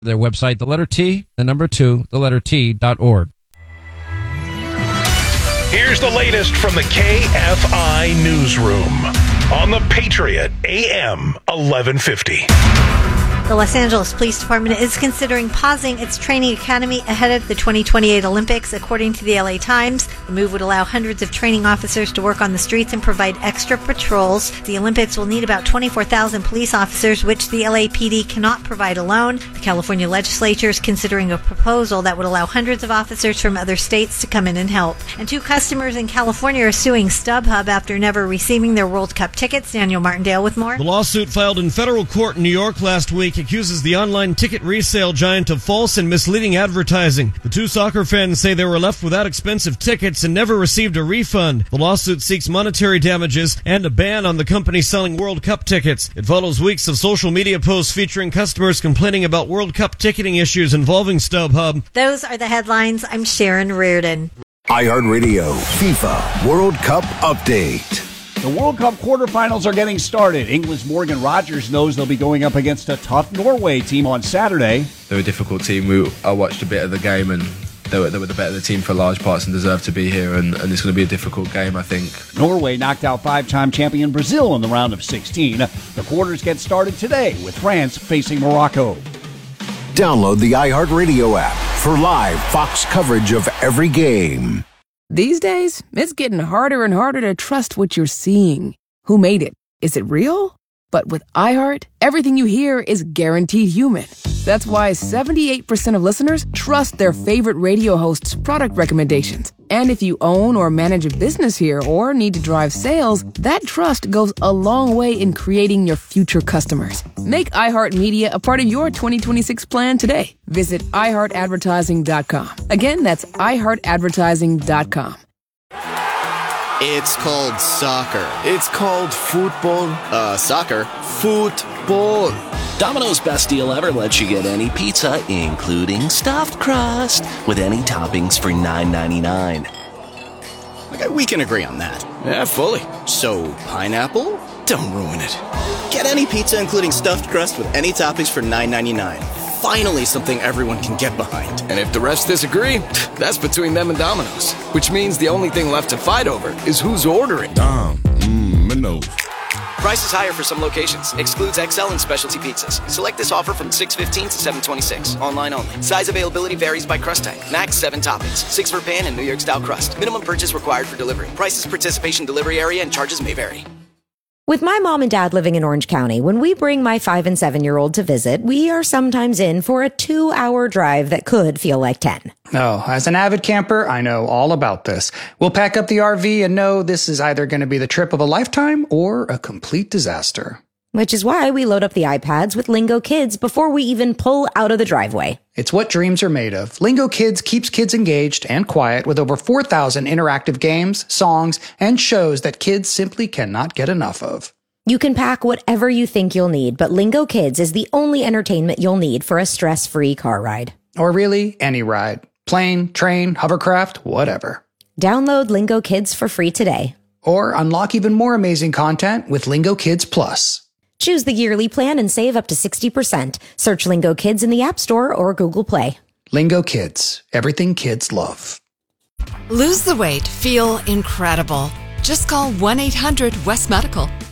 Their website, the letter T, the number 2, the letter T.org. Here's the latest from the KFI Newsroom on the Patriot AM 1150. The Los Angeles Police Department is considering pausing its training academy ahead of the 2028 Olympics, according to the LA Times. The move would allow hundreds of training officers to work on the streets and provide extra patrols. The Olympics will need about 24,000 police officers, which the LAPD cannot provide alone. The California legislature is considering a proposal that would allow hundreds of officers from other states to come in and help. And 2 customers in California are suing StubHub after never receiving their World Cup tickets. Daniel Martindale with more. The lawsuit filed in federal court in New York last week accuses the online ticket resale giant of false and misleading advertising. The 2 soccer fans say they were left without expensive tickets and never received a refund. The lawsuit seeks monetary damages and a ban on the company selling World Cup tickets. It follows weeks of social media posts featuring customers complaining about World Cup ticketing issues involving StubHub. Those are the headlines. I'm Sharon Reardon. iHeartRadio FIFA World Cup Update. The World Cup quarterfinals are getting started. England's Morgan Rogers knows they'll be going up against a tough Norway team on Saturday. They're a difficult team. I watched a bit of the game and they were the better team for large parts and deserve to be here, and it's going to be a difficult game, I think. Norway knocked out 5-time champion Brazil in the round of 16. The quarters get started today with France facing Morocco. Download the iHeartRadio app for live Fox coverage of every game. These days, it's getting harder and harder to trust what you're seeing. Who made it? Is it real? But with iHeart, everything you hear is guaranteed human. That's why 78% of listeners trust their favorite radio host's product recommendations. And if you own or manage a business here or need to drive sales, that trust goes a long way in creating your future customers. Make iHeartMedia a part of your 2026 plan today. Visit iHeartAdvertising.com. Again, that's iHeartAdvertising.com. It's called soccer. It's called football. Soccer. Football. Domino's best deal ever lets you get any pizza, including stuffed crust, with any toppings for $9.99. Okay, we can agree on that. Yeah, fully. So, pineapple? Don't ruin it. Get any pizza, including stuffed crust, with any toppings for $9.99. Finally, something everyone can get behind. And if the refs disagree, that's between them and Domino's. Which means the only thing left to fight over is who's ordering. Domino's. Price is higher for some locations. Excludes XL and specialty pizzas. Select this offer from 6/15 to 7/26. Online only. Size availability varies by crust type. Max 7 toppings. 6 for pan and New York style crust. Minimum purchase required for delivery. Prices, participation, delivery area, and charges may vary. With my mom and dad living in Orange County, when we bring my 5 and 7-year-old to visit, we are sometimes in for a 2-hour drive that could feel like 10. Oh, as an avid camper, I know all about this. We'll pack up the RV and know this is either going to be the trip of a lifetime or a complete disaster. Which is why we load up the iPads with Lingo Kids before we even pull out of the driveway. It's what dreams are made of. Lingo Kids keeps kids engaged and quiet with over 4,000 interactive games, songs, and shows that kids simply cannot get enough of. You can pack whatever you think you'll need, but Lingo Kids is the only entertainment you'll need for a stress-free car ride. Or really, any ride. Plane, train, hovercraft, whatever. Download Lingo Kids for free today. Or unlock even more amazing content with Lingo Kids Plus. Choose the yearly plan and save up to 60%. Search Lingo Kids in the App Store or Google Play. Lingo Kids. Everything kids love. Lose the weight. Feel incredible. Just call 1-800-WEST-MEDICAL.